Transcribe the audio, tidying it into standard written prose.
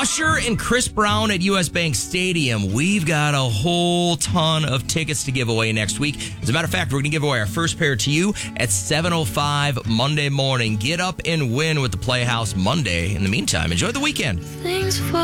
Usher and Chris Brown at US Bank Stadium. We've got a whole ton of tickets to give away next week. As a matter of fact, we're going to give away our first pair to you at 7:05 Monday morning. Get up and win with the Playhouse Monday. In the meantime, enjoy the weekend. Things fall